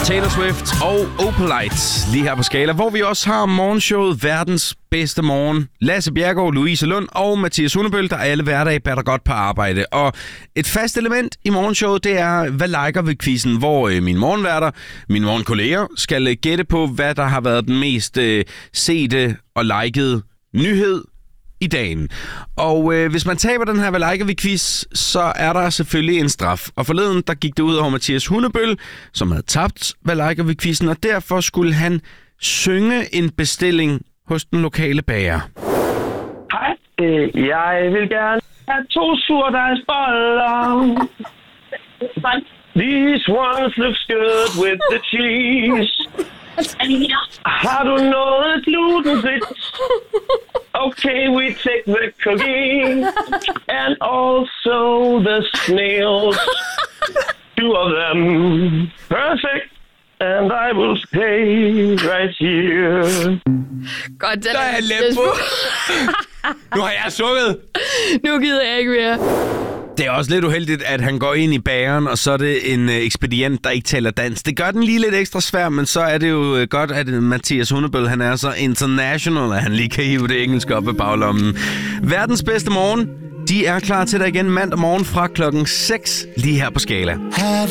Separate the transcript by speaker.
Speaker 1: Taylor Swift og Opalite lige her på Skala, hvor vi også har morgenshowet Verdens Bedste Morgen. Lasse Bjerregaard, Louise Lund og Mathias Hundebøl, der alle hverdage batter godt på arbejde. Og et fast element i morgenshowet, det er, hvad liker vi quizzen, hvor mine morgenværter, mine morgenkolleger, skal gætte på, hvad der har været den mest sete og likede nyhed i dagen. Og hvis man taber den her Hvad liker vi quiz, så er der selvfølgelig en straf. Og forleden, der gik det ud over Mathias Hundebøl, som havde tabt Hvad liker vi quizzen, og derfor skulle han synge en bestilling hos den lokale bager.
Speaker 2: Hej, jeg vil gerne have 2 surdejsboller. These ones look good with the cheese. Har du noget glutenfrit? Okay, we take the cookie and also the snails. 2 of them. Perfect. And I will stay right here.
Speaker 3: Godt,
Speaker 1: Der er let på. Nu har jeg sunget.
Speaker 3: Nu gider jeg ikke mere.
Speaker 1: Det er også lidt uheldigt, at han går ind i bageren, og så er det en ekspedient, der ikke taler dansk. Det gør den lige lidt ekstra svær, men så er det jo godt, at Mathias Hundebøl, han er så international, at han lige kan hive det engelske op af baglommen. Verdens Bedste Morgen, de er klar til dig igen mandag morgen fra klokken 6 lige her på Skala.